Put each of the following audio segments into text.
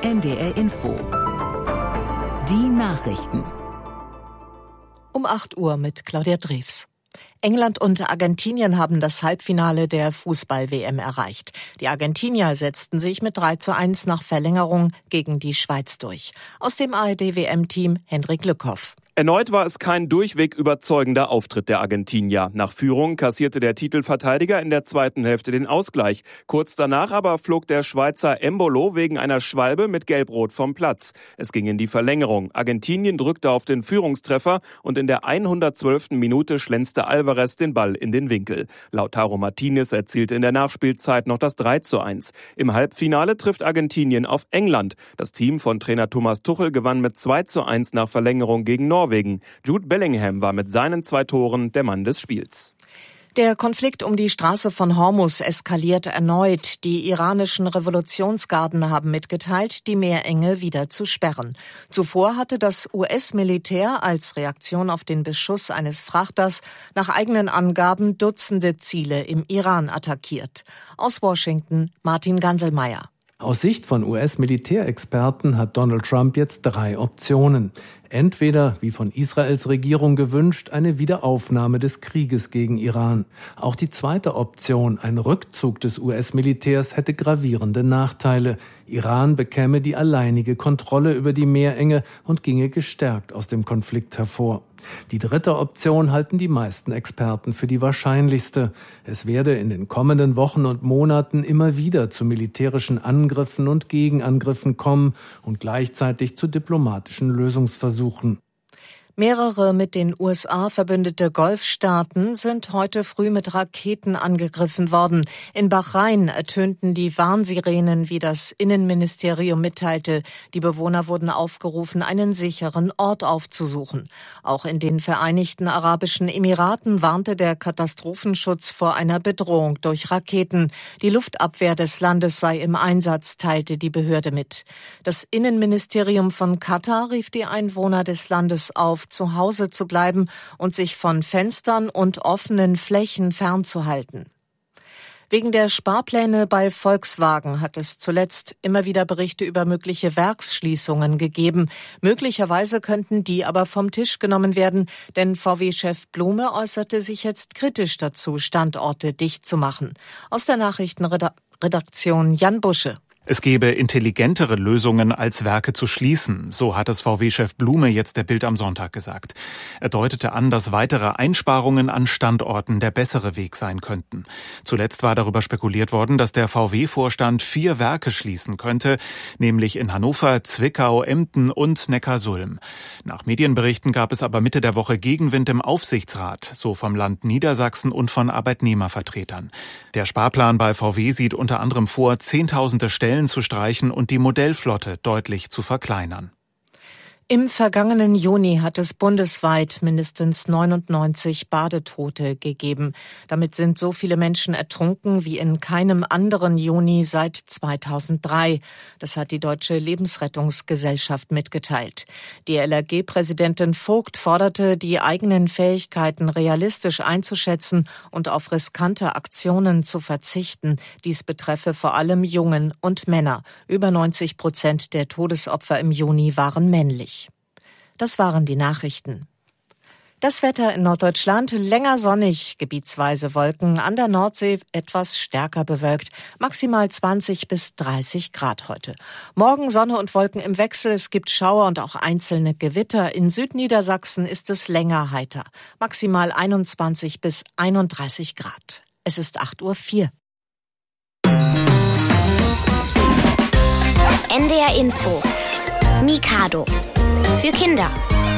NDR Info. Die Nachrichten. Um 8 Uhr mit Claudia Drews. England und Argentinien haben das Halbfinale der Fußball-WM erreicht. Die Argentinier setzten sich mit 3:1 nach Verlängerung gegen die Schweiz durch. Aus dem ARD-WM-Team Hendrik Lückhoff. Erneut war es kein durchweg überzeugender Auftritt der Argentinier. Nach Führung kassierte der Titelverteidiger in der zweiten Hälfte den Ausgleich. Kurz danach aber flog der Schweizer Embolo wegen einer Schwalbe mit Gelb-Rot vom Platz. Es ging in die Verlängerung. Argentinien drückte auf den Führungstreffer und in der 112. Minute schlänzte Alvarez den Ball in den Winkel. Lautaro Martinez erzielte in der Nachspielzeit noch das 3:1. Im Halbfinale trifft Argentinien auf England. Das Team von Trainer Thomas Tuchel gewann mit 2:1 nach Verlängerung gegen Norwegen. Jude Bellingham war mit seinen 2 Toren der Mann des Spiels. Der Konflikt um die Straße von Hormuz eskaliert erneut. Die iranischen Revolutionsgarden haben mitgeteilt, die Meerenge wieder zu sperren. Zuvor hatte das US-Militär als Reaktion auf den Beschuss eines Frachters nach eigenen Angaben Dutzende Ziele im Iran attackiert. Aus Washington Martin Ganselmeier. Aus Sicht von US-Militärexperten hat Donald Trump jetzt 3 Optionen. Entweder, wie von Israels Regierung gewünscht, eine Wiederaufnahme des Krieges gegen Iran. Auch die zweite Option, ein Rückzug des US-Militärs, hätte gravierende Nachteile. Iran bekäme die alleinige Kontrolle über die Meerenge und ginge gestärkt aus dem Konflikt hervor. Die dritte Option halten die meisten Experten für die wahrscheinlichste. Es werde in den kommenden Wochen und Monaten immer wieder zu militärischen Angriffen und Gegenangriffen kommen und gleichzeitig zu diplomatischen Lösungsversuchen. Mehrere mit den USA verbündete Golfstaaten sind heute früh mit Raketen angegriffen worden. In Bahrain ertönten die Warnsirenen, wie das Innenministerium mitteilte. Die Bewohner wurden aufgerufen, einen sicheren Ort aufzusuchen. Auch in den Vereinigten Arabischen Emiraten warnte der Katastrophenschutz vor einer Bedrohung durch Raketen. Die Luftabwehr des Landes sei im Einsatz, teilte die Behörde mit. Das Innenministerium von Katar rief die Einwohner des Landes auf, zu Hause zu bleiben und sich von Fenstern und offenen Flächen fernzuhalten. Wegen der Sparpläne bei Volkswagen hat es zuletzt immer wieder Berichte über mögliche Werksschließungen gegeben. Möglicherweise könnten die aber vom Tisch genommen werden, denn VW-Chef Blume äußerte sich jetzt kritisch dazu, Standorte dicht zu machen. Aus der Nachrichtenredaktion Jan Busche. Es gebe intelligentere Lösungen, als Werke zu schließen, so hat es VW-Chef Blume jetzt der Bild am Sonntag gesagt. Er deutete an, dass weitere Einsparungen an Standorten der bessere Weg sein könnten. Zuletzt war darüber spekuliert worden, dass der VW-Vorstand 4 Werke schließen könnte, nämlich in Hannover, Zwickau, Emden und Neckarsulm. Nach Medienberichten gab es aber Mitte der Woche Gegenwind im Aufsichtsrat, so vom Land Niedersachsen und von Arbeitnehmervertretern. Der Sparplan bei VW sieht unter anderem vor, Zehntausende Stellen zu streichen und die Modellflotte deutlich zu verkleinern. Im vergangenen Juni hat es bundesweit mindestens 99 Badetote gegeben. Damit sind so viele Menschen ertrunken wie in keinem anderen Juni seit 2003. Das hat die Deutsche Lebensrettungsgesellschaft mitgeteilt. Die LRG-Präsidentin Vogt forderte, die eigenen Fähigkeiten realistisch einzuschätzen und auf riskante Aktionen zu verzichten. Dies betreffe vor allem Jungen und Männer. Über 90% der Todesopfer im Juni waren männlich. Das waren die Nachrichten. Das Wetter in Norddeutschland länger sonnig, gebietsweise Wolken, an der Nordsee etwas stärker bewölkt, maximal 20 bis 30 Grad heute. Morgen Sonne und Wolken im Wechsel, es gibt Schauer und auch einzelne Gewitter. In Südniedersachsen ist es länger heiter, maximal 21 bis 31 Grad. Es ist 8:04 Uhr. NDR Info. Mikado. Für Kinder.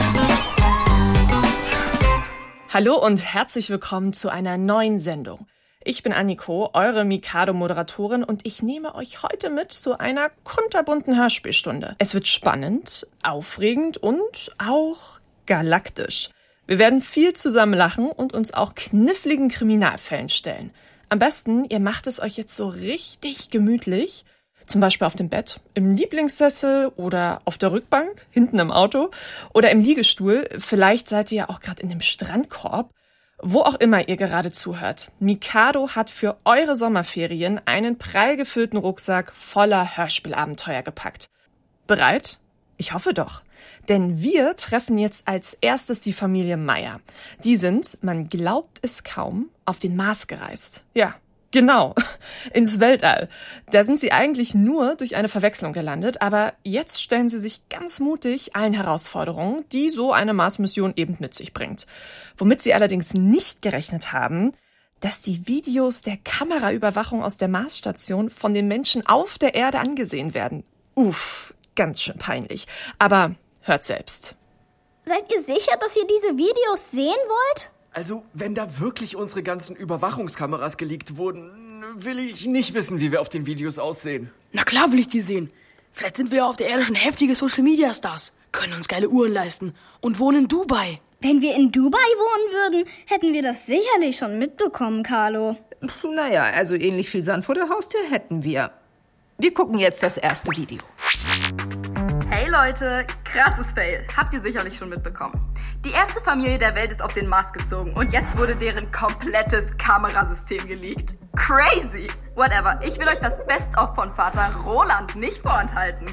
Hallo und herzlich willkommen zu einer neuen Sendung. Ich bin Anniko, eure Mikado-Moderatorin, und ich nehme euch heute mit zu einer kunterbunten Hörspielstunde. Es wird spannend, aufregend und auch galaktisch. Wir werden viel zusammen lachen und uns auch kniffligen Kriminalfällen stellen. Am besten, ihr macht es euch jetzt so richtig gemütlich. Zum Beispiel auf dem Bett, im Lieblingssessel oder auf der Rückbank, hinten im Auto oder im Liegestuhl. Vielleicht seid ihr ja auch gerade in dem Strandkorb. Wo auch immer ihr gerade zuhört. Mikado hat für eure Sommerferien einen prall gefüllten Rucksack voller Hörspielabenteuer gepackt. Bereit? Ich hoffe doch. Denn wir treffen jetzt als erstes die Familie Meyer. Die sind, man glaubt es kaum, auf den Mars gereist. Ja, genau, ins Weltall. Da sind sie eigentlich nur durch eine Verwechslung gelandet, aber jetzt stellen sie sich ganz mutig allen Herausforderungen, die so eine Mars-Mission eben mit sich bringt. Womit sie allerdings nicht gerechnet haben, dass die Videos der Kameraüberwachung aus der Marsstation von den Menschen auf der Erde angesehen werden. Uff, ganz schön peinlich. Aber hört selbst. Seid ihr sicher, dass ihr diese Videos sehen wollt? Also, wenn da wirklich unsere ganzen Überwachungskameras geleakt wurden, will ich nicht wissen, wie wir auf den Videos aussehen. Na klar will ich die sehen. Vielleicht sind wir ja auf der Erde schon heftige Social-Media-Stars, können uns geile Uhren leisten und wohnen in Dubai. Wenn wir in Dubai wohnen würden, hätten wir das sicherlich schon mitbekommen, Carlo. Naja, also ähnlich viel Sand vor der Haustür hätten wir. Wir gucken jetzt das erste Video. Hey Leute, krasses Fail. Habt ihr sicherlich schon mitbekommen. Die erste Familie der Welt ist auf den Mars gezogen und jetzt wurde deren komplettes Kamerasystem geleakt. Crazy! Whatever, ich will euch das Best-of von Vater Roland nicht vorenthalten.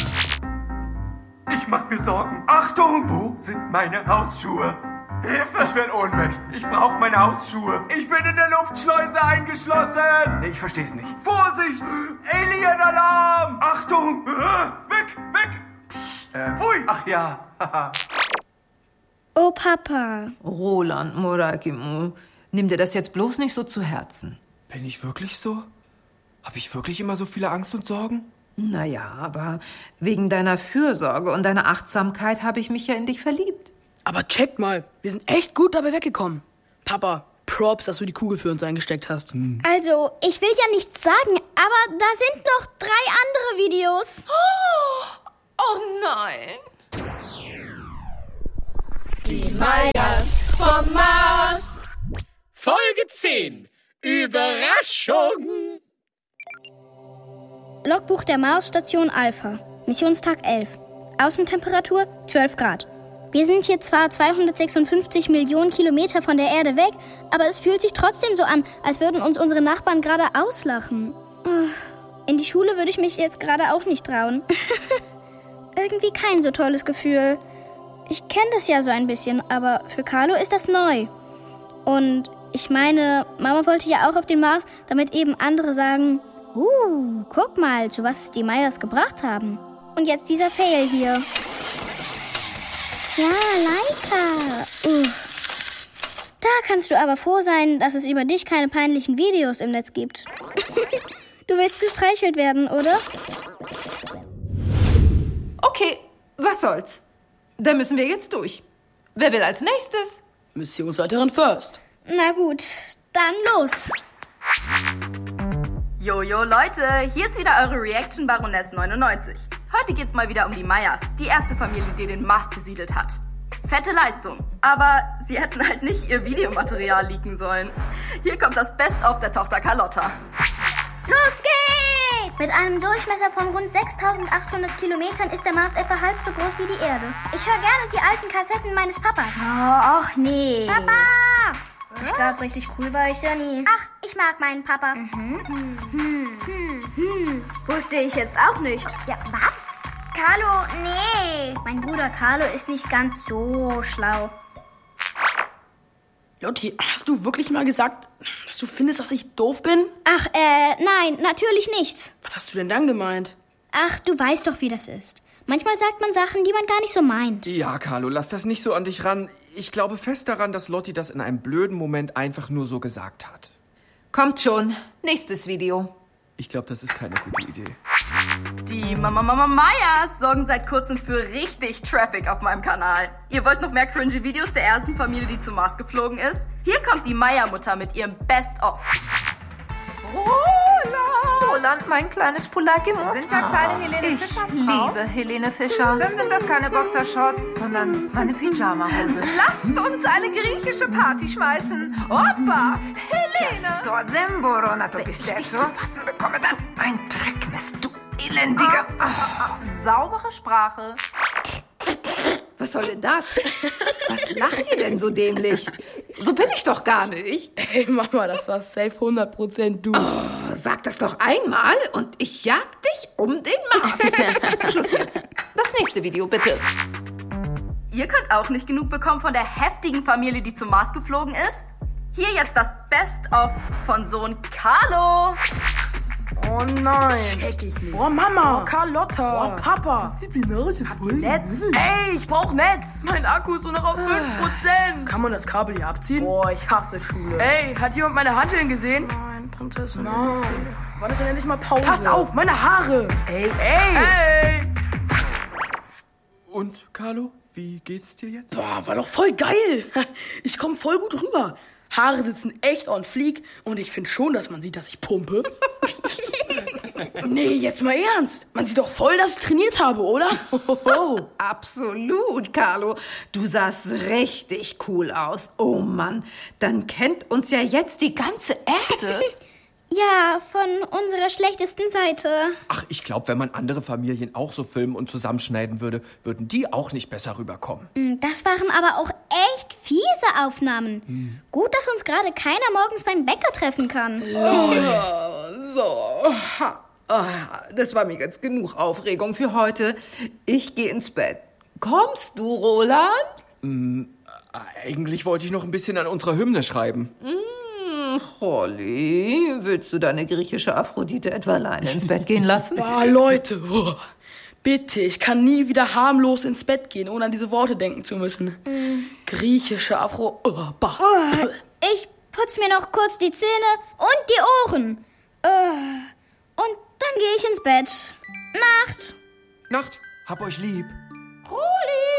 Ich mach mir Sorgen. Achtung, wo sind meine Hausschuhe? Hilfe, ich werde ohnmächtig. Ich brauche meine Hausschuhe. Ich bin in der Luftschleuse eingeschlossen. Nee, ich versteh's nicht. Vorsicht! Alien-Alarm! Achtung! Weg, weg! Psst, pfui! Ach ja, haha. Oh, Papa. Roland, Morakimu, nimm dir das jetzt bloß nicht so zu Herzen. Bin ich wirklich so? Habe ich wirklich immer so viele Angst und Sorgen? Naja, aber wegen deiner Fürsorge und deiner Achtsamkeit habe ich mich ja in dich verliebt. Aber checkt mal, wir sind echt gut dabei weggekommen. Papa, Props, dass du die Kugel für uns eingesteckt hast. Also, ich will ja nichts sagen, aber da sind noch 3 andere Videos. Oh nein! Die Meyers vom Mars. Folge 10. Überraschung. Logbuch der Marsstation Alpha. Missionstag 11. Außentemperatur 12 Grad. Wir sind hier zwar 256 Millionen Kilometer von der Erde weg, aber es fühlt sich trotzdem so an, als würden uns unsere Nachbarn gerade auslachen. In die Schule würde ich mich jetzt gerade auch nicht trauen. Irgendwie kein so tolles Gefühl. Ich kenne das ja so ein bisschen, aber für Carlo ist das neu. Und ich meine, Mama wollte ja auch auf den Mars, damit eben andere sagen, guck mal, zu was es die Meyers gebracht haben. Und jetzt dieser Fail hier. Ja, Laika. Da kannst du aber froh sein, dass es über dich keine peinlichen Videos im Netz gibt. Du willst gestreichelt werden, oder? Okay, was soll's? Da müssen wir jetzt durch. Wer will als nächstes? Missionsleiterin first. Na gut, dann los. Jojo Leute, hier ist wieder eure Reaction Baroness 99. Heute geht's mal wieder um die Meyers, die erste Familie, die den Mars besiedelt hat. Fette Leistung, aber sie hätten halt nicht ihr Videomaterial leaken sollen. Hier kommt das Best-of der Tochter Carlotta. Los geht's! Mit einem Durchmesser von rund 6.800 Kilometern ist der Mars etwa halb so groß wie die Erde. Ich höre gerne die alten Kassetten meines Papas. Oh, och nee. Papa! Ich glaube, richtig cool war ich ja nie. Ach, ich mag meinen Papa. Wusste ich jetzt auch nicht. Ja, was? Carlo, nee. Mein Bruder Carlo ist nicht ganz so schlau. Lotti, hast du wirklich mal gesagt, dass du findest, dass ich doof bin? Ach, nein, natürlich nicht. Was hast du denn dann gemeint? Ach, du weißt doch, wie das ist. Manchmal sagt man Sachen, die man gar nicht so meint. Ja, Carlo, lass das nicht so an dich ran. Ich glaube fest daran, dass Lotti das in einem blöden Moment einfach nur so gesagt hat. Kommt schon, nächstes Video. Ich glaube, das ist keine gute Idee. Die Meyers sorgen seit kurzem für richtig Traffic auf meinem Kanal. Ihr wollt noch mehr cringe Videos der ersten Familie, die zum Mars geflogen ist? Hier kommt die Meyer-Mutter mit ihrem Best-of. Roland, mein kleines Pulakimu. Sind da kleine Helene Fischers Ich liebe Helene Fischer. Dann sind das keine Boxershorts, sondern meine Pyjama-Hose. Lasst uns eine griechische Party schmeißen. Opa, Helene. Ein Dreckmist, du elendiger. Saubere Sprache. Was soll denn das? Was lacht ihr denn so dämlich? So bin ich doch gar nicht. Hey Mama, das war safe 100% du. sag das doch einmal und ich jag dich um den Mars. Schluss jetzt. Das nächste Video, bitte. Ihr könnt auch nicht genug bekommen von der heftigen Familie, die zum Mars geflogen ist? Hier jetzt das Best-of von Sohn Carlo. Oh nein. Check ich nicht. Oh Mama. Oh Carlotta. Oh Papa. Disziplinarische Folgen. Netz. Ey, ich brauch Netz. Mein Akku ist nur noch auf 5%. Kann man das Kabel hier abziehen? Oh, ich hasse Schule. Ey, hat jemand meine Hanteln gesehen? Nein, Prinzessin. Nein. Wann ist denn endlich mal Pause? Pass auf, meine Haare. Ey. Und, Carlo, wie geht's dir jetzt? Boah, war doch voll geil. Ich komm voll gut rüber. Haare sitzen echt on fleek und ich finde schon, dass man sieht, dass ich pumpe. Nee, jetzt mal ernst. Man sieht doch voll, dass ich trainiert habe, oder? Absolut, Carlo. Du sahst richtig cool aus. Oh Mann, dann kennt uns ja jetzt die ganze Erde. Ja, von unserer schlechtesten Seite. Ach, ich glaube, wenn man andere Familien auch so filmen und zusammenschneiden würde, würden die auch nicht besser rüberkommen. Das waren aber auch echt fiese Aufnahmen. Gut, dass uns gerade keiner morgens beim Bäcker treffen kann. So. Das war mir jetzt genug Aufregung für heute. Ich gehe ins Bett. Kommst du, Roland? Eigentlich wollte ich noch ein bisschen an unserer Hymne schreiben. Holly, willst du deine griechische Aphrodite etwa alleine ins Bett gehen lassen? Leute, bitte, ich kann nie wieder harmlos ins Bett gehen, ohne an diese Worte denken zu müssen. Griechische Ich putze mir noch kurz die Zähne und die Ohren. Und dann gehe ich ins Bett. Nacht. Nacht, hab euch lieb. Holly!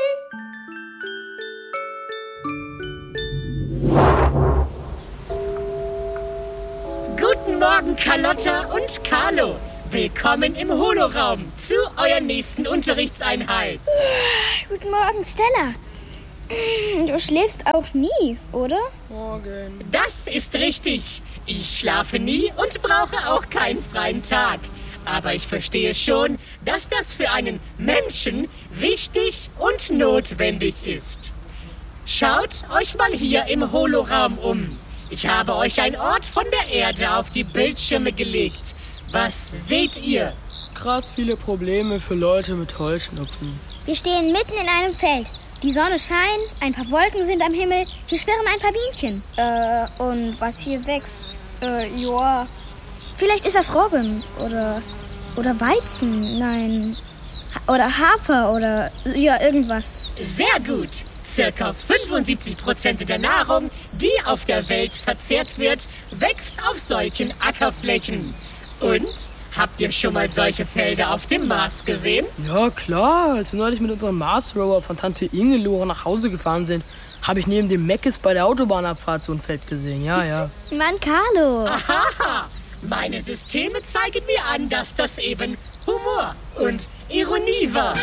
Guten Morgen, Carlotta und Carlo. Willkommen im Holoraum zu eurer nächsten Unterrichtseinheit. Guten Morgen, Stella. Du schläfst auch nie, oder? Morgen. Das ist richtig. Ich schlafe nie und brauche auch keinen freien Tag. Aber ich verstehe schon, dass das für einen Menschen wichtig und notwendig ist. Schaut euch mal hier im Holoraum um. Ich habe euch einen Ort von der Erde auf die Bildschirme gelegt. Was seht ihr? Krass viele Probleme für Leute mit Heuschnupfen. Wir stehen mitten in einem Feld. Die Sonne scheint, ein paar Wolken sind am Himmel, hier schwirren ein paar Bienchen. Und was hier wächst? Ja. Vielleicht ist das Roggen oder Weizen, nein. Oder Hafer oder ja, irgendwas. Sehr gut. Circa 75% der Nahrung, die auf der Welt verzehrt wird, wächst auf solchen Ackerflächen. Und? Habt ihr schon mal solche Felder auf dem Mars gesehen? Ja, klar. Als wir neulich mit unserem Mars-Rover von Tante Ingelore nach Hause gefahren sind, habe ich neben dem Meckes bei der Autobahnabfahrt so ein Feld gesehen. Ja. Mann, Carlo. Aha! Meine Systeme zeigen mir an, dass das eben Humor und Ironie war.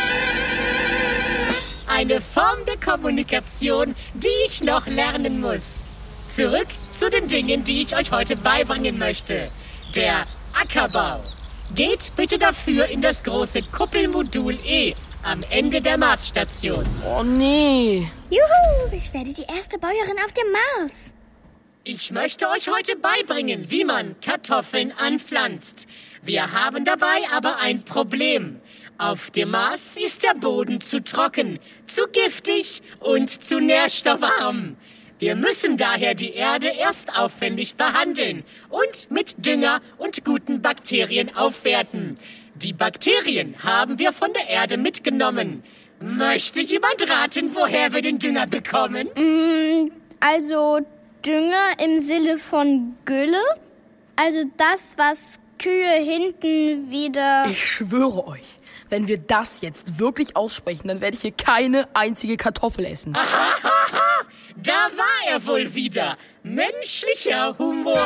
Eine Form der Kommunikation, die ich noch lernen muss. Zurück zu den Dingen, die ich euch heute beibringen möchte. Der Ackerbau. Geht bitte dafür in das große Kuppelmodul E am Ende der Marsstation. Oh nee. Juhu, ich werde die erste Bäuerin auf dem Mars. Ich möchte euch heute beibringen, wie man Kartoffeln anpflanzt. Wir haben dabei aber ein Problem. Auf dem Mars ist der Boden zu trocken, zu giftig und zu nährstoffarm. Wir müssen daher die Erde erst aufwendig behandeln und mit Dünger und guten Bakterien aufwerten. Die Bakterien haben wir von der Erde mitgenommen. Möchte jemand raten, woher wir den Dünger bekommen? Also Dünger im Sinne von Gülle? Also das, was Kühe hinten wieder... Ich schwöre euch, wenn wir das jetzt wirklich aussprechen, dann werde ich hier keine einzige Kartoffel essen. Da war er wohl wieder. Menschlicher Humor.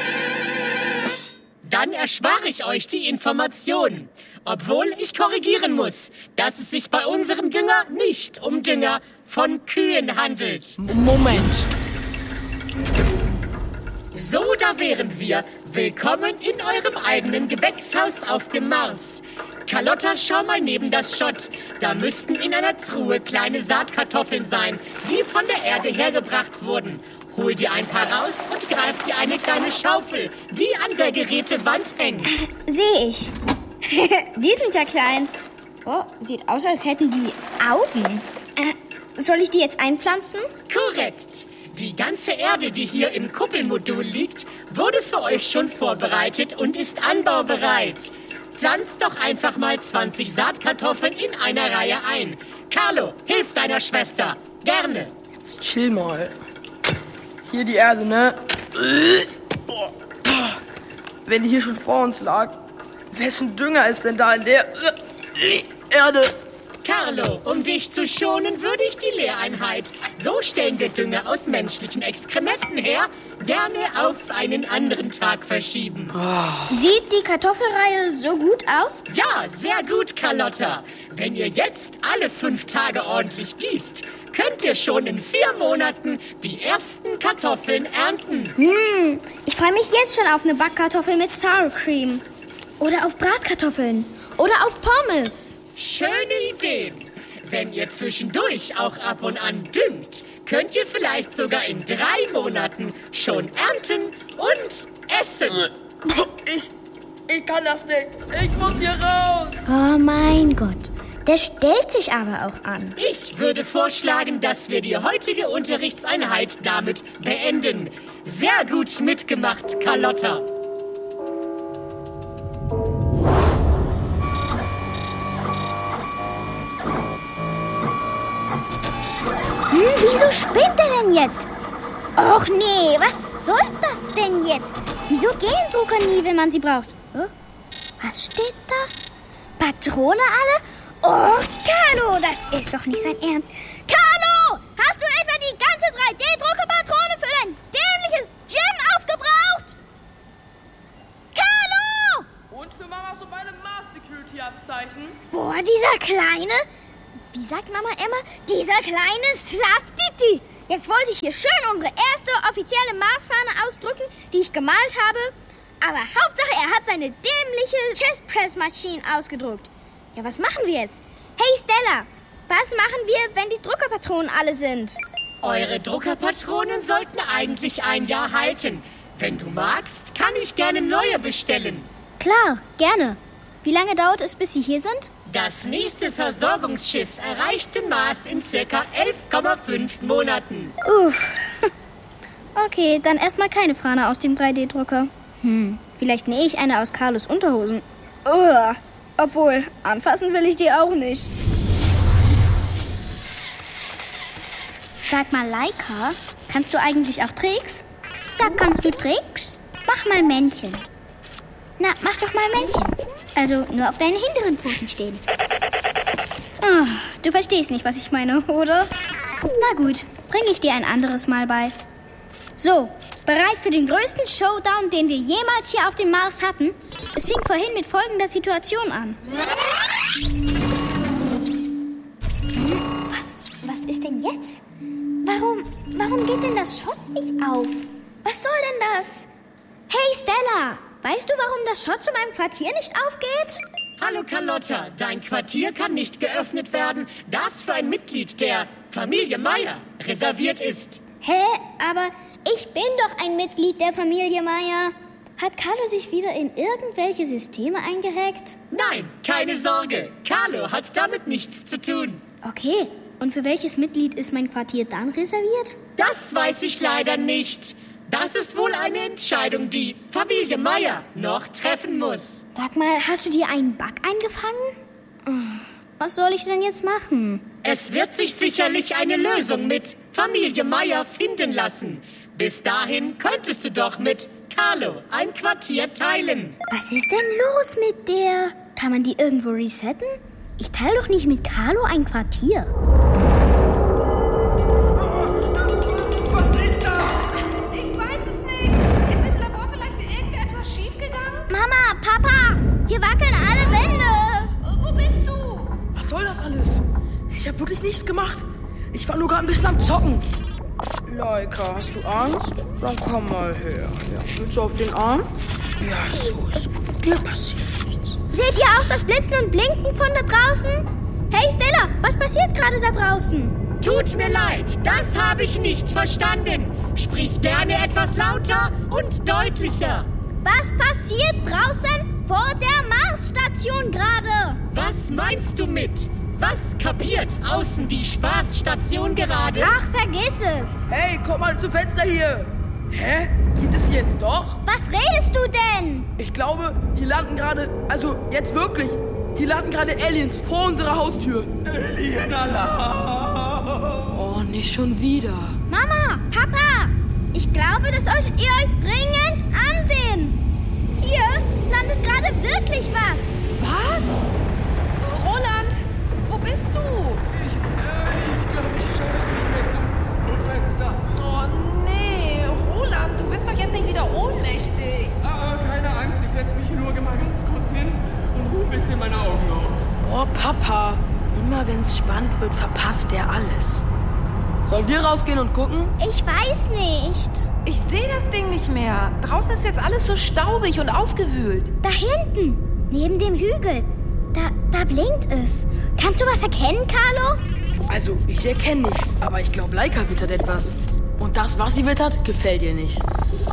Dann erspare ich euch die Information. Obwohl ich korrigieren muss, dass es sich bei unserem Dünger nicht um Dünger von Kühen handelt. Moment. So, da wären wir. Willkommen in eurem eigenen Gewächshaus auf dem Mars. Carlotta, schau mal neben das Schott. Da müssten in einer Truhe kleine Saatkartoffeln sein, die von der Erde hergebracht wurden. Hol dir ein paar raus und greif dir eine kleine Schaufel, die an der Gerätewand hängt. Sehe ich. Die sind ja klein. Oh, sieht aus, als hätten die Augen. Soll ich die jetzt einpflanzen? Korrekt. Die ganze Erde, die hier im Kuppelmodul liegt, wurde für euch schon vorbereitet und ist anbaubereit. Pflanzt doch einfach mal 20 Saatkartoffeln in einer Reihe ein. Carlo, hilf deiner Schwester. Gerne. Jetzt chill mal. Hier die Erde, ne? Wenn die hier schon vor uns lag, wessen Dünger ist denn da in der Erde? Carlo, um dich zu schonen, würde ich die Lehreinheit, so stellen wir Dünger aus menschlichen Exkrementen her, gerne auf einen anderen Tag verschieben. Sieht die Kartoffelreihe so gut aus? Ja, sehr gut, Carlotta. Wenn ihr jetzt alle 5 Tage ordentlich gießt, könnt ihr schon in 4 Monaten die ersten Kartoffeln ernten. Ich freue mich jetzt schon auf eine Backkartoffel mit Sour Cream. Oder auf Bratkartoffeln. Oder auf Pommes. Schöne Ideen. Wenn ihr zwischendurch auch ab und an düngt, könnt ihr vielleicht sogar in 3 Monaten schon ernten und essen. Ich kann das nicht. Ich muss hier raus. Oh mein Gott. Der stellt sich aber auch an. Ich würde vorschlagen, dass wir die heutige Unterrichtseinheit damit beenden. Sehr gut mitgemacht, Carlotta. Wieso spinnt er denn jetzt? Och nee, was soll das denn jetzt? Wieso gehen Drucker nie, wenn man sie braucht? Was steht da? Patrone alle? Oh, Carlo, das ist doch nicht sein Ernst. Carlo, hast du etwa die ganze 3D-Druckerpatrone für dein dämliches Gym aufgebraucht? Carlo! Und für Mama so meine Mars-Security-Abzeichen? Boah, dieser kleine... Wie sagt Mama immer? Dieser kleine Strafditi. Jetzt wollte ich hier schön unsere erste offizielle Marsfahne ausdrücken, die ich gemalt habe. Aber Hauptsache, er hat seine dämliche Chestpress-Maschine ausgedruckt. Ja, was machen wir jetzt? Hey Stella, was machen wir, wenn die Druckerpatronen alle sind? Eure Druckerpatronen sollten eigentlich ein Jahr halten. Wenn du magst, kann ich gerne neue bestellen. Klar, gerne. Wie lange dauert es, bis sie hier sind? Das nächste Versorgungsschiff erreicht den Mars in circa 11,5 Monaten. Uff. Okay, dann erstmal keine Fahne aus dem 3D-Drucker. Vielleicht nähe ich eine aus Carlos Unterhosen. Obwohl, anfassen will ich die auch nicht. Sag mal, Laika, kannst du eigentlich auch Tricks? Ja, kannst du Tricks? Mach mal Männchen. Na, mach doch mal Männchen. Also nur auf deinen hinteren Pfoten stehen. Oh, du verstehst nicht, was ich meine, oder? Na gut, bringe ich dir ein anderes Mal bei. So, bereit für den größten Showdown, den wir jemals hier auf dem Mars hatten? Es fing vorhin mit folgender Situation an. Was ist denn jetzt? Warum geht denn das Schott nicht auf? Was soll denn das? Hey Stella, weißt du, warum das Schott zu meinem Quartier nicht aufgeht? Hallo Carlotta, dein Quartier kann nicht geöffnet werden, das für ein Mitglied der Familie Meier reserviert ist. Hä? Aber ich bin doch ein Mitglied der Familie Meier. Hat Carlo sich wieder in irgendwelche Systeme eingehackt? Nein, keine Sorge. Carlo hat damit nichts zu tun. Okay, und für welches Mitglied ist mein Quartier dann reserviert? Das weiß ich leider nicht. Das ist wohl eine Entscheidung, die Familie Meier noch treffen muss. Sag mal, hast du dir einen Bug eingefangen? Was soll ich denn jetzt machen? Es wird sich sicherlich eine Lösung mit Familie Meier finden lassen. Bis dahin könntest du doch mit Carlo ein Quartier teilen. Was ist denn los mit der? Kann man die irgendwo resetten? Ich teile doch nicht mit Carlo ein Quartier. Was ist das? Ich weiß es nicht. Ist im Labor vielleicht irgendetwas schiefgegangen? Mama, Papa, hier wackeln alle Wände. Wo bist du? Was soll das alles? Ich habe wirklich nichts gemacht. Ich war nur gerade ein bisschen am Zocken. Laika, hast du Angst? Dann komm mal her. Ja, willst du auf den Arm? Ja, so ist gut. Dir passiert nichts. Seht ihr auch das Blitzen und Blinken von da draußen? Hey Stella, was passiert gerade da draußen? Tut mir leid, das habe ich nicht verstanden. Sprich gerne etwas lauter und deutlicher. Was passiert draußen vor der Marsstation gerade? Was meinst du mit? Was kapiert außen die Spaßstation gerade? Ach, vergiss es. Hey, komm mal zum Fenster hier. Hä? Geht es jetzt doch? Was redest du denn? Ich glaube, hier landen gerade, also jetzt wirklich, hier landen gerade Aliens vor unserer Haustür. Alien-Alarm! Oh, nicht schon wieder. Mama, Papa, ich glaube, das solltet ihr euch dringend ansehen. Hier landet gerade wirklich was. Was? Roland, wo bist du? Ich glaube, ich schaffe es nicht mehr zum Fenster. Oh nee, Roland, du bist doch jetzt nicht wieder ohnmächtig. Keine Angst, ich setze mich nur mal ganz kurz hin und ruhe ein bisschen meine Augen aus. Oh, Papa, immer wenn es spannend wird, verpasst er alles. Sollen wir rausgehen und gucken? Ich weiß nicht. Ich sehe das Ding nicht mehr. Draußen ist jetzt alles so staubig und aufgewühlt. Da hinten, neben dem Hügel. Da blinkt es. Kannst du was erkennen, Carlo? Also, ich erkenne nichts, aber ich glaube, Laika wittert etwas. Und das, was sie wittert, gefällt ihr nicht.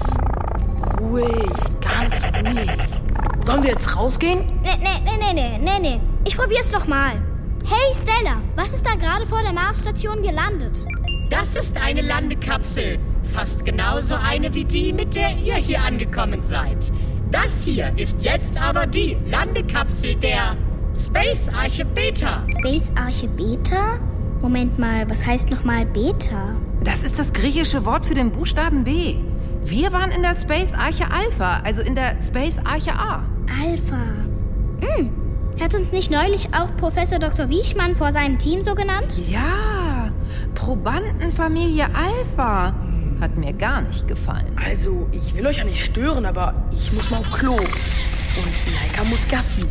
Ruhig, ganz ruhig. Sollen wir jetzt rausgehen? Nee. Ich probier's noch mal. Hey, Stella, was ist da gerade vor der Marsstation gelandet? Das ist eine Landekapsel. Fast genauso eine wie die, mit der ihr hier angekommen seid. Das hier ist jetzt aber die Landekapsel der Space Arche Beta. Space Arche Beta? Moment mal, was heißt nochmal Beta? Das ist das griechische Wort für den Buchstaben B. Wir waren in der Space Arche Alpha, also in der Space Arche A. Alpha. Hat uns nicht neulich auch Professor Dr. Wiechmann vor seinem Team so genannt? Ja, Probandenfamilie Alpha. Hat mir gar nicht gefallen. Also, ich will euch ja nicht stören, aber ich muss mal auf Klo. Und Laika muss Gassi.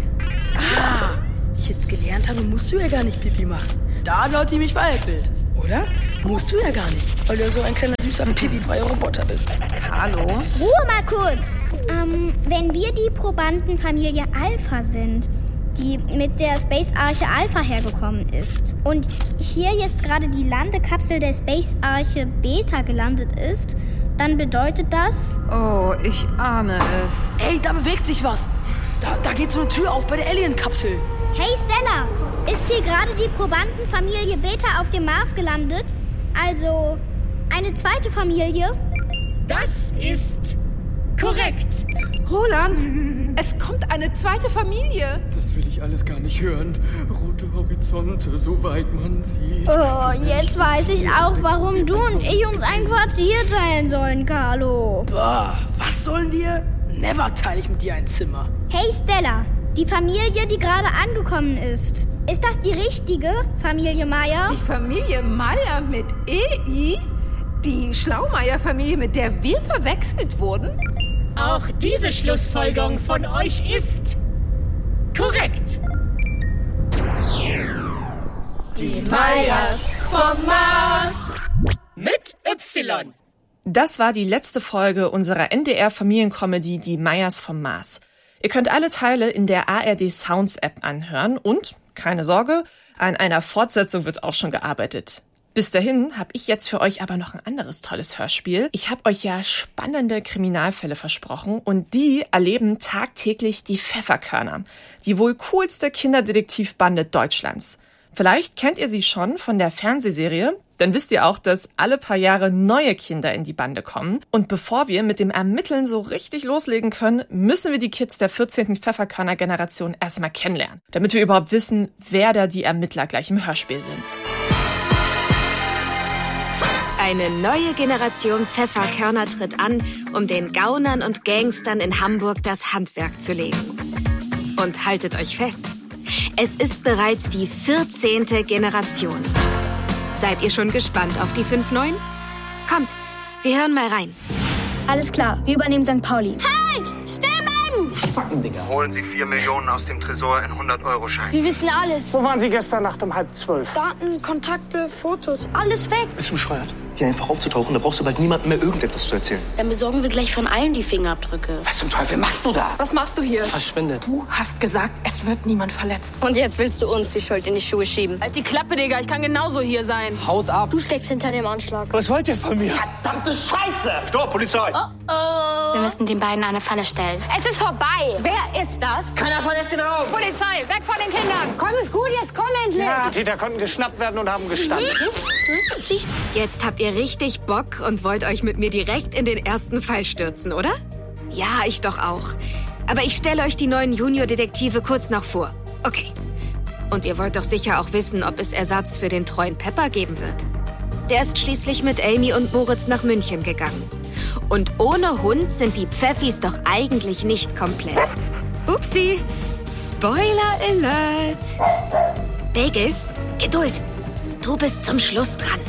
Wie ich jetzt gelernt habe, musst du ja gar nicht Pipi machen. Da hat Lotti mich veräppelt, oder? Musst du ja gar nicht, weil du so ein kleiner, süßer, pipi-freier Roboter bist. Hallo? Ruhe mal kurz. Wenn wir die Probandenfamilie Alpha sind, die mit der Space Arche Alpha hergekommen ist und hier jetzt gerade die Landekapsel der Space Arche Beta gelandet ist, dann bedeutet das... Oh, ich ahne es. Ey, da bewegt sich was. Da geht so eine Tür auf bei der Alien-Kapsel. Hey Stella, ist hier gerade die Probandenfamilie Beta auf dem Mars gelandet? Also eine zweite Familie? Das ist korrekt. Roland, es kommt eine zweite Familie. Das will ich alles gar nicht hören. Rote Horizonte, soweit man sieht. Oh, jetzt weiß ich auch, warum du und ich uns ein Quartier teilen sollen, Carlo. Bah, was sollen wir? Never teile ich mit dir ein Zimmer. Hey Stella, die Familie, die gerade angekommen ist. Ist das die richtige Familie Meyer? Die Familie Meyer mit EI? Die Schlaumeier-Familie, mit der wir verwechselt wurden? Auch diese Schlussfolgerung von euch ist korrekt. Die Meyers vom Mars. Mit Y. Das war die letzte Folge unserer NDR-Familiencomedy Die Meyers vom Mars. Ihr könnt alle Teile in der ARD Sounds App anhören und, keine Sorge, an einer Fortsetzung wird auch schon gearbeitet. Bis dahin habe ich jetzt für euch aber noch ein anderes tolles Hörspiel. Ich habe euch ja spannende Kriminalfälle versprochen und die erleben tagtäglich die Pfefferkörner, die wohl coolste Kinderdetektivbande Deutschlands. Vielleicht kennt ihr sie schon von der Fernsehserie, dann wisst ihr auch, dass alle paar Jahre neue Kinder in die Bande kommen. Und bevor wir mit dem Ermitteln so richtig loslegen können, müssen wir die Kids der 14. Pfefferkörner-Generation erstmal kennenlernen, damit wir überhaupt wissen, wer da die Ermittler gleich im Hörspiel sind. Eine neue Generation Pfefferkörner tritt an, um den Gaunern und Gangstern in Hamburg das Handwerk zu legen. Und haltet euch fest, es ist bereits die 14. Generation. Seid ihr schon gespannt auf die 5 Neuen? Kommt, wir hören mal rein. Alles klar, wir übernehmen St. Pauli. Halt! Still bleiben! Spacken, Digga. Holen Sie 4 Millionen aus dem Tresor in 100-Euro-Scheinen. Wir wissen alles. Wo waren Sie gestern Nacht um 11:30? Daten, Kontakte, Fotos, alles weg. Bist du bescheuert? Hier einfach aufzutauchen, da brauchst du bald niemandem mehr irgendetwas zu erzählen. Dann besorgen wir gleich von allen die Fingerabdrücke. Was zum Teufel machst du da? Was machst du hier? Verschwindet. Du hast gesagt, es wird niemand verletzt. Und jetzt willst du uns die Schuld in die Schuhe schieben. Halt die Klappe, Digga. Ich kann genauso hier sein. Haut ab. Du steckst hinter dem Anschlag. Was wollt ihr von mir? Verdammte Scheiße! Stopp, Polizei! Wir müssen den beiden eine Falle stellen. Es ist vorbei. Wer ist das? Keiner verlässt den Raum. Polizei, weg von den Kindern. Komm, ist gut, jetzt komm endlich. Ja, die Täter konnten geschnappt werden und haben gestanden. Jetzt habt ihr richtig Bock und wollt euch mit mir direkt in den ersten Fall stürzen, oder? Ja, ich doch auch. Aber ich stelle euch die neuen Junior-Detektive kurz noch vor. Okay. Und ihr wollt doch sicher auch wissen, ob es Ersatz für den treuen Pepper geben wird. Der ist schließlich mit Amy und Moritz nach München gegangen. Und ohne Hund sind die Pfeffis doch eigentlich nicht komplett. Upsi. Spoiler Alert. Bagel, Geduld. Du bist zum Schluss dran.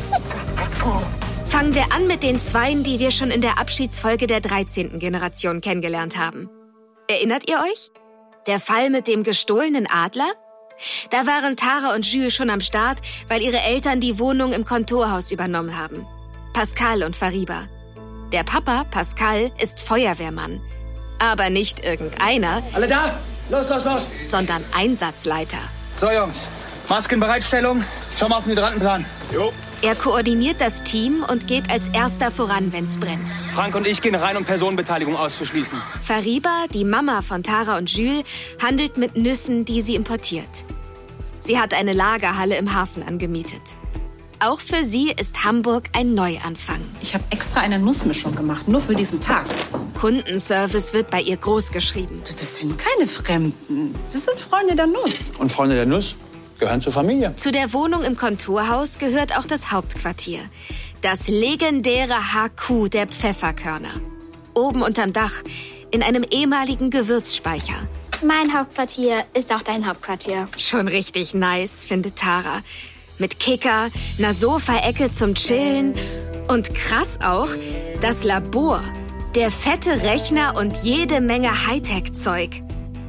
Fangen wir an mit den Zweien, die wir schon in der Abschiedsfolge der 13. Generation kennengelernt haben. Erinnert ihr euch? Der Fall mit dem gestohlenen Adler? Da waren Tara und Jules schon am Start, weil ihre Eltern die Wohnung im Kontorhaus übernommen haben. Pascal und Fariba. Der Papa, Pascal, ist Feuerwehrmann. Aber nicht irgendeiner. Alle da? Los, los, los! Sondern Einsatzleiter. So, Jungs. Maskenbereitstellung. Schau mal auf den Hydrantenplan. Jo. Er koordiniert das Team und geht als erster voran, wenn's brennt. Frank und ich gehen rein, um Personenbeteiligung auszuschließen. Fariba, die Mama von Tara und Jules, handelt mit Nüssen, die sie importiert. Sie hat eine Lagerhalle im Hafen angemietet. Auch für sie ist Hamburg ein Neuanfang. Ich habe extra eine Nussmischung gemacht, nur für diesen Tag. Kundenservice wird bei ihr groß geschrieben. Das sind keine Fremden. Das sind Freunde der Nuss. Und Freunde der Nuss gehören zur Familie. Zu der Wohnung im Kontorhaus gehört auch das Hauptquartier. Das legendäre HQ der Pfefferkörner. Oben unterm Dach, in einem ehemaligen Gewürzspeicher. Mein Hauptquartier ist auch dein Hauptquartier. Schon richtig nice, findet Tara. Mit Kicker, einer Sofaecke zum Chillen und krass auch, das Labor, der fette Rechner und jede Menge Hightech-Zeug.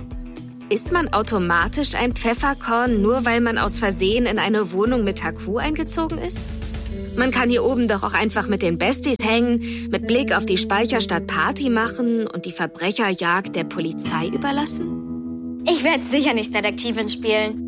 Ist man automatisch ein Pfefferkorn, nur weil man aus Versehen in eine Wohnung mit HQ eingezogen ist? Man kann hier oben doch auch einfach mit den Besties hängen, mit Blick auf die Speicherstadt Party machen und die Verbrecherjagd der Polizei überlassen? Ich werde sicher nicht Detektivin spielen.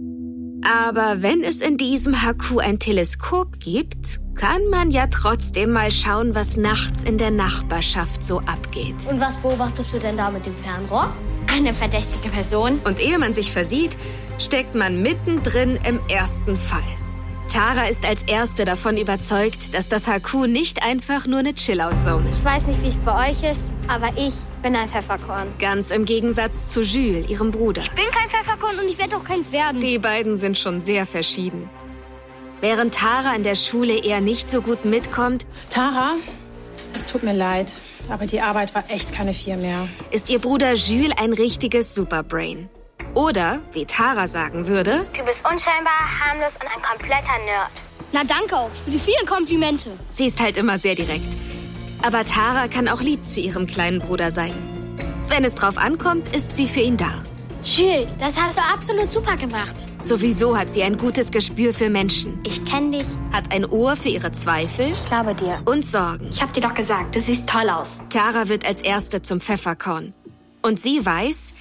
Aber wenn es in diesem HQ ein Teleskop gibt, kann man ja trotzdem mal schauen, was nachts in der Nachbarschaft so abgeht. Und was beobachtest du denn da mit dem Fernrohr? Eine verdächtige Person. Und ehe man sich versieht, steckt man mittendrin im ersten Fall. Tara ist als Erste davon überzeugt, dass das HQ nicht einfach nur eine Chill-Out-Zone ist. Ich weiß nicht, wie es bei euch ist, aber ich bin ein Pfefferkorn. Ganz im Gegensatz zu Jules, ihrem Bruder. Ich bin kein Pfefferkorn und ich werde auch keins werden. Die beiden sind schon sehr verschieden. Während Tara in der Schule eher nicht so gut mitkommt... Tara, es tut mir leid, aber die Arbeit war echt keine 4 mehr. Ist ihr Bruder Jules ein richtiges Superbrain. Oder, wie Tara sagen würde... Du bist unscheinbar, harmlos und ein kompletter Nerd. Na danke auch für die vielen Komplimente. Sie ist halt immer sehr direkt. Aber Tara kann auch lieb zu ihrem kleinen Bruder sein. Wenn es drauf ankommt, ist sie für ihn da. Jules, das hast du absolut super gemacht. Sowieso hat sie ein gutes Gespür für Menschen. Ich kenne dich. Hat ein Ohr für ihre Zweifel. Ich glaube dir. Und Sorgen. Ich hab dir doch gesagt, du siehst toll aus. Tara wird als Erste zum Pfefferkorn. Und sie weiß...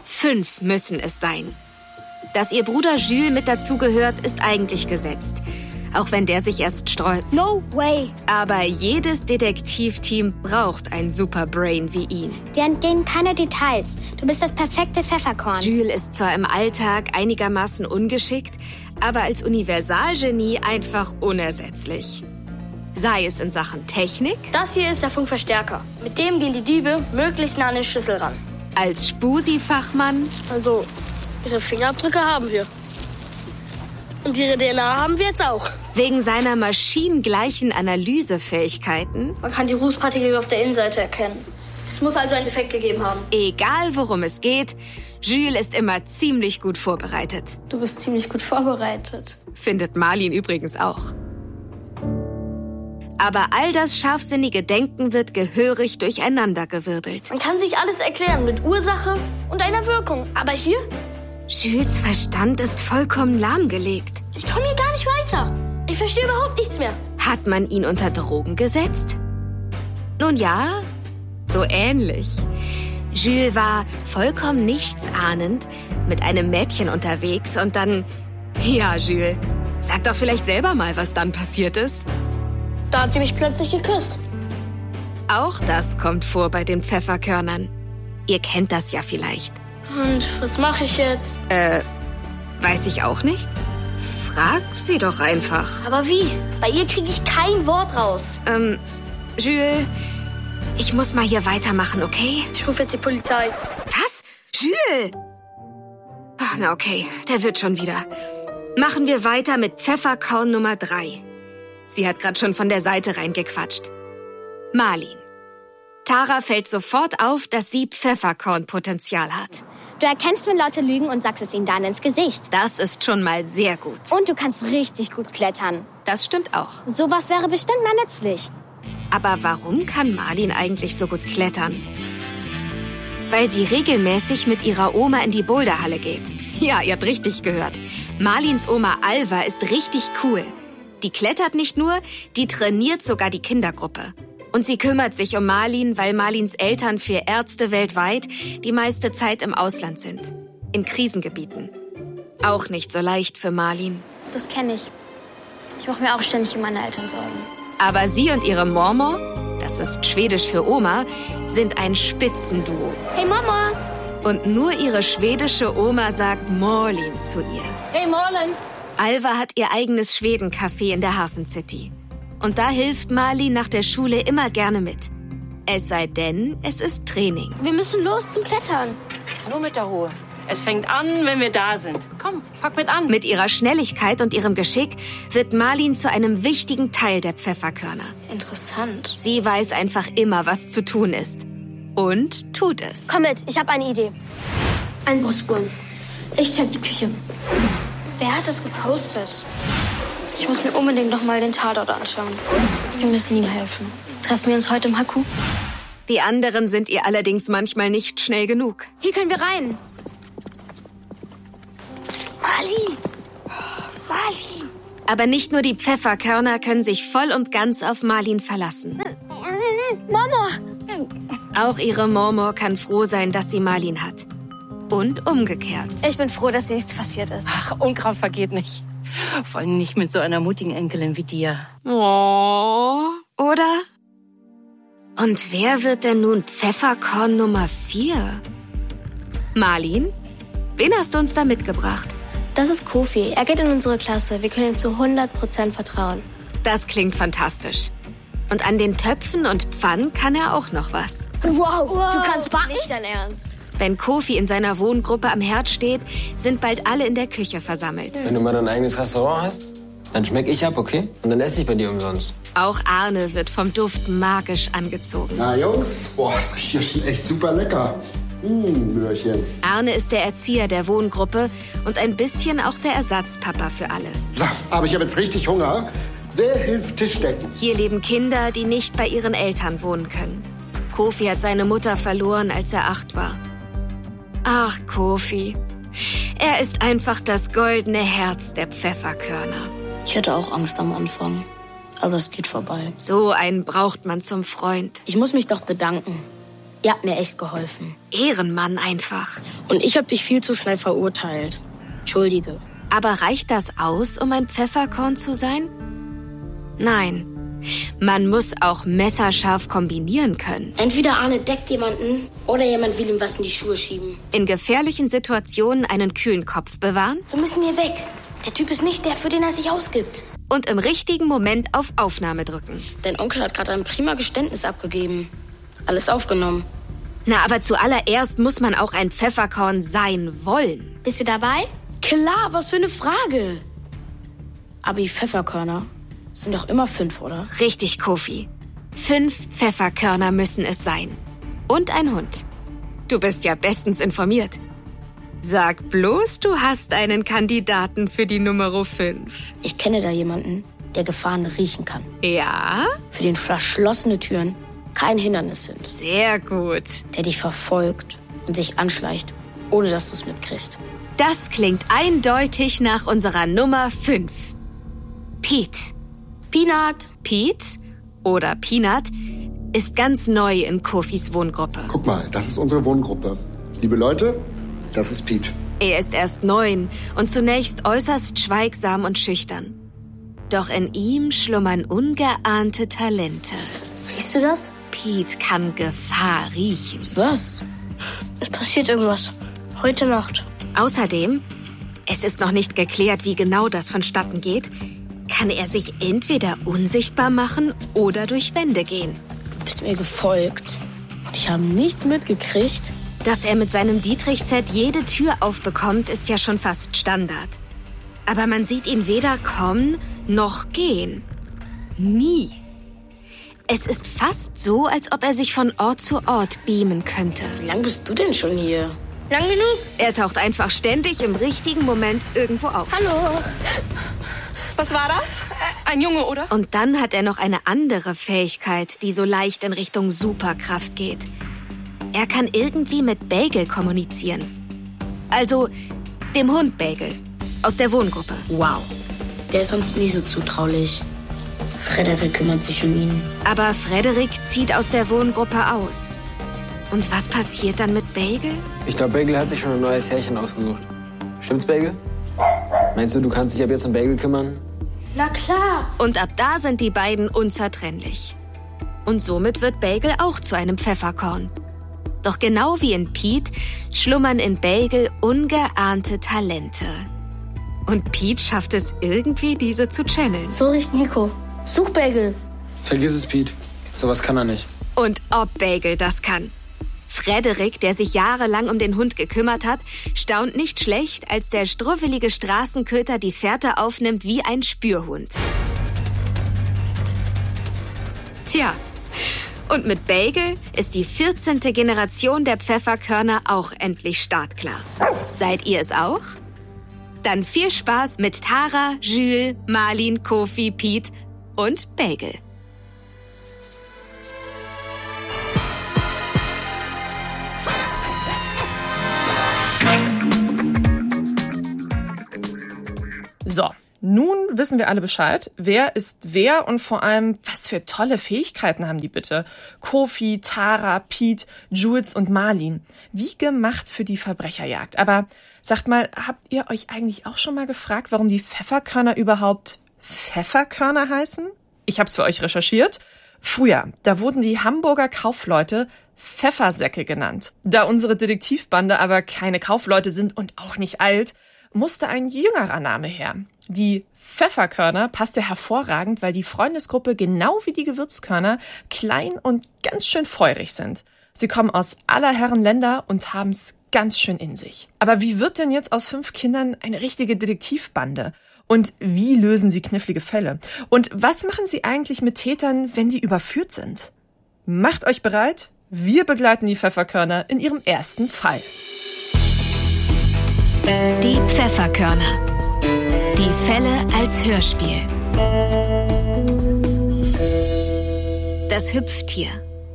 5 müssen es sein. Dass ihr Bruder Jules mit dazugehört, ist eigentlich gesetzt. Auch wenn der sich erst sträubt. No way. Aber jedes Detektivteam braucht ein Superbrain wie ihn. Dir entgehen keine Details. Du bist das perfekte Pfefferkorn. Jules ist zwar im Alltag einigermaßen ungeschickt, aber als Universalgenie einfach unersetzlich. Sei es in Sachen Technik. Das hier ist der Funkverstärker. Mit dem gehen die Diebe möglichst nah an den Schlüssel ran. Als Spusi-Fachmann. Also, ihre Fingerabdrücke haben wir. Und ihre DNA haben wir jetzt auch. Wegen seiner maschinengleichen Analysefähigkeiten. Man kann die Rußpartikel auf der Innenseite erkennen. Es muss also einen Defekt gegeben haben. Egal, worum es geht, Jules ist immer ziemlich gut vorbereitet. Du bist ziemlich gut vorbereitet. Findet Marlin übrigens auch. Aber all das scharfsinnige Denken wird gehörig durcheinandergewirbelt. Man kann sich alles erklären mit Ursache und einer Wirkung. Aber hier? Jules' Verstand ist vollkommen lahmgelegt. Ich komme hier gar nicht weiter. Ich verstehe überhaupt nichts mehr. Hat man ihn unter Drogen gesetzt? Nun ja, so ähnlich. Jules war vollkommen nichtsahnend mit einem Mädchen unterwegs und dann... Ja, Jules, sag doch vielleicht selber mal, was dann passiert ist. Da hat sie mich plötzlich geküsst. Auch das kommt vor bei den Pfefferkörnern. Ihr kennt das ja vielleicht. Und was mache ich jetzt? Weiß ich auch nicht. Frag sie doch einfach. Aber wie? Bei ihr kriege ich kein Wort raus. Jules, ich muss mal hier weitermachen, okay? Ich rufe jetzt die Polizei. Was? Jules! Ach, na okay, der wird schon wieder. Machen wir weiter mit Pfefferkorn Nummer 3. Sie hat gerade schon von der Seite reingequatscht. Marlin. Tara fällt sofort auf, dass sie Pfefferkornpotenzial hat. Du erkennst, wenn Leute lügen und sagst es ihnen dann ins Gesicht. Das ist schon mal sehr gut. Und du kannst richtig gut klettern. Das stimmt auch. Sowas wäre bestimmt mal nützlich. Aber warum kann Marlin eigentlich so gut klettern? Weil sie regelmäßig mit ihrer Oma in die Boulderhalle geht. Ja, ihr habt richtig gehört. Marlins Oma Alva ist richtig cool. Die klettert nicht nur, die trainiert sogar die Kindergruppe. Und sie kümmert sich um Marlin, weil Marlins Eltern für Ärzte weltweit die meiste Zeit im Ausland sind. In Krisengebieten. Auch nicht so leicht für Marlin. Das kenne ich. Ich mache mir auch ständig um meine Eltern Sorgen. Aber sie und ihre Mormor, das ist Schwedisch für Oma, sind ein Spitzenduo. Hey Mama! Und nur ihre schwedische Oma sagt Morlin zu ihr. Hey Morlin! Alva hat ihr eigenes Schwedencafé in der Hafen City. Und da hilft Marlin nach der Schule immer gerne mit. Es sei denn, es ist Training. Wir müssen los zum Klettern. Nur mit der Ruhe. Es fängt an, wenn wir da sind. Komm, pack mit an. Mit ihrer Schnelligkeit und ihrem Geschick wird Marlin zu einem wichtigen Teil der Pfefferkörner. Interessant. Sie weiß einfach immer, was zu tun ist. Und tut es. Komm mit, ich habe eine Idee. Einbruchsspuren. Ich check die Küche. Wer hat das gepostet? Ich muss mir unbedingt noch mal den Tatort anschauen. Wir müssen ihm helfen. Treffen wir uns heute im Haku? Die anderen sind ihr allerdings manchmal nicht schnell genug. Hier können wir rein. Marlin! Marlin! Aber nicht nur die Pfefferkörner können sich voll und ganz auf Marlin verlassen. Mama! Auch ihre Mormor kann froh sein, dass sie Marlin hat. Und umgekehrt. Ich bin froh, dass dir nichts passiert ist. Ach, Unkraut vergeht nicht. Vor allem nicht mit so einer mutigen Enkelin wie dir. Oh, oder? Und wer wird denn nun Pfefferkorn Nummer 4? Marlin, wen hast du uns da mitgebracht? Das ist Kofi. Er geht in unsere Klasse. Wir können ihm zu 100% vertrauen. Das klingt fantastisch. Und an den Töpfen und Pfannen kann er auch noch was. Wow, du kannst backen? Nicht dein Ernst. Wenn Kofi in seiner Wohngruppe am Herd steht, sind bald alle in der Küche versammelt. Wenn du mal dein eigenes Restaurant hast, dann schmeck ich ab, okay? Und dann esse ich bei dir umsonst. Auch Arne wird vom Duft magisch angezogen. Na Jungs, boah, das riecht ja schon echt super lecker. Möhrchen. Arne ist der Erzieher der Wohngruppe und ein bisschen auch der Ersatzpapa für alle. So, aber ich habe jetzt richtig Hunger. Wer hilft Tischdecken? Hier leben Kinder, die nicht bei ihren Eltern wohnen können. Kofi hat seine Mutter verloren, als er 8 war. Ach, Kofi. Er ist einfach das goldene Herz der Pfefferkörner. Ich hatte auch Angst am Anfang. Aber das geht vorbei. So einen braucht man zum Freund. Ich muss mich doch bedanken. Ihr habt mir echt geholfen. Ehrenmann einfach. Und ich habe dich viel zu schnell verurteilt. Entschuldige. Aber reicht das aus, um ein Pfefferkorn zu sein? Nein. Man muss auch messerscharf kombinieren können. Entweder Arne deckt jemanden oder jemand will ihm was in die Schuhe schieben. In gefährlichen Situationen einen kühlen Kopf bewahren. Wir müssen hier weg. Der Typ ist nicht der, für den er sich ausgibt. Und im richtigen Moment auf Aufnahme drücken. Dein Onkel hat gerade ein prima Geständnis abgegeben. Alles aufgenommen. Na, aber zuallererst muss man auch ein Pfefferkorn sein wollen. Bist du dabei? Klar, was für eine Frage. Aber die Pfefferkörner sind doch immer 5, oder? Richtig, Kofi. 5 Pfefferkörner müssen es sein. Und ein Hund. Du bist ja bestens informiert. Sag bloß, du hast einen Kandidaten für die Nummer 5. Ich kenne da jemanden. der Gefahren riechen kann. Ja? Für den verschlossene Türen kein Hindernis sind. Sehr gut. Der dich verfolgt und sich anschleicht, ohne dass du es mitkriegst. Das klingt eindeutig nach unserer Nummer 5. Pete. Peanut. Pete oder Peanut ist ganz neu in Kofis Wohngruppe. Guck mal, das ist unsere Wohngruppe. Liebe Leute, das ist Pete. Er ist erst 9 und zunächst äußerst schweigsam und schüchtern. Doch in ihm schlummern ungeahnte Talente. Riechst du das? Pete kann Gefahr riechen. Was? Es passiert irgendwas. Heute Nacht. Außerdem, es ist noch nicht geklärt, wie genau das vonstatten geht, kann er sich entweder unsichtbar machen oder durch Wände gehen. Du bist mir gefolgt. Ich habe nichts mitgekriegt. Dass er mit seinem Dietrich-Set jede Tür aufbekommt, ist ja schon fast Standard. Aber man sieht ihn weder kommen noch gehen. Nie. Es ist fast so, als ob er sich von Ort zu Ort beamen könnte. Wie lange bist du denn schon hier? Lang genug? Er taucht einfach ständig im richtigen Moment irgendwo auf. Hallo. Was war das? Ein Junge, oder? Und dann hat er noch eine andere Fähigkeit, die so leicht in Richtung Superkraft geht. Er kann irgendwie mit Bagel kommunizieren. Also dem Hund Bagel aus der Wohngruppe. Wow. Der ist sonst nie so zutraulich. Frederik kümmert sich um ihn. Aber Frederik zieht aus der Wohngruppe aus. Und was passiert dann mit Bagel? Ich glaube, Bagel hat sich schon ein neues Härchen ausgesucht. Stimmt's, Bagel? Meinst du, du kannst dich ab jetzt um Bagel kümmern? Na klar. Und ab da sind die beiden unzertrennlich. Und somit wird Bagel auch zu einem Pfefferkorn. Doch genau wie in Pete schlummern in Bagel ungeahnte Talente. Und Pete schafft es irgendwie, diese zu channeln. So riecht Nico. Such Bagel. Vergiss es, Pete. Sowas kann er nicht. Und ob Bagel das kann. Frederik, der sich jahrelang um den Hund gekümmert hat, staunt nicht schlecht, als der struffelige Straßenköter die Fährte aufnimmt wie ein Spürhund. Tja, und mit Bagel ist die 14. Generation der Pfefferkörner auch endlich startklar. Seid ihr es auch? Dann viel Spaß mit Tara, Jules, Marlin, Kofi, Pete und Bagel. So, nun wissen wir alle Bescheid. Wer ist wer und vor allem, was für tolle Fähigkeiten haben die bitte? Kofi, Tara, Pete, Jules und Marlin. Wie gemacht für die Verbrecherjagd. Aber sagt mal, habt ihr euch eigentlich auch schon mal gefragt, warum die Pfefferkörner überhaupt Pfefferkörner heißen? Ich hab's für euch recherchiert. Früher, da wurden die Hamburger Kaufleute Pfeffersäcke genannt. Da unsere Detektivbande aber keine Kaufleute sind und auch nicht alt, musste ein jüngerer Name her. Die Pfefferkörner passte hervorragend, weil die Freundesgruppe genau wie die Gewürzkörner klein und ganz schön feurig sind. Sie kommen aus aller Herren Länder und haben's ganz schön in sich. Aber wie wird denn jetzt aus 5 Kindern eine richtige Detektivbande? Und wie lösen sie knifflige Fälle? Und was machen sie eigentlich mit Tätern, wenn die überführt sind? Macht euch bereit, wir begleiten die Pfefferkörner in ihrem ersten Fall. Die Pfefferkörner. Die Fälle als Hörspiel. Das Hüpftier.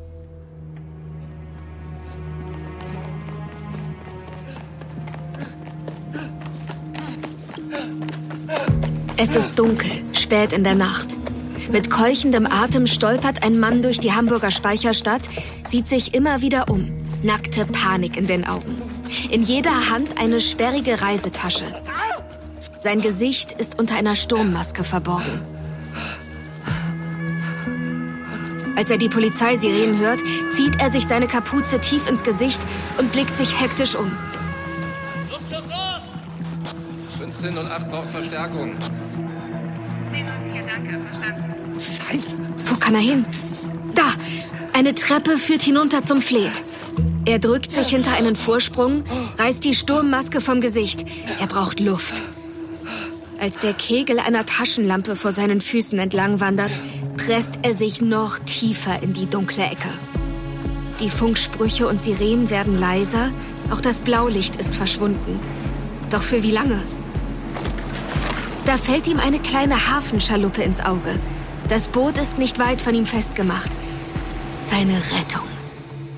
Es ist dunkel, spät in der Nacht. Mit keuchendem Atem stolpert ein Mann durch die Hamburger Speicherstadt, sieht sich immer wieder um. Nackte Panik in den Augen. In jeder Hand eine sperrige Reisetasche. Sein Gesicht ist unter einer Sturmmaske verborgen. Als er die Polizeisirenen hört, zieht er sich seine Kapuze tief ins Gesicht und blickt sich hektisch um. 1508 braucht Verstärkung. 10:04, danke, verstanden. Scheiße. Wo kann er hin? Da! Eine Treppe führt hinunter zum Fleet. Er drückt sich hinter einen Vorsprung, reißt die Sturmmaske vom Gesicht. Er braucht Luft. Als der Kegel einer Taschenlampe vor seinen Füßen entlang wandert, presst er sich noch tiefer in die dunkle Ecke. Die Funksprüche und Sirenen werden leiser, auch das Blaulicht ist verschwunden. Doch für wie lange? Da fällt ihm eine kleine Hafenschaluppe ins Auge. Das Boot ist nicht weit von ihm festgemacht. Seine Rettung.